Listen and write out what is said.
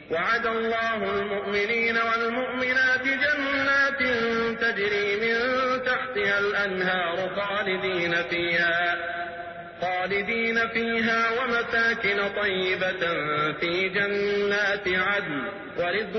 وعد الله المؤمنين والمؤمنات جنات تجري من تحتها الأنهار خالدين فيها ومساكن طيبة في جنات عدن ورضوان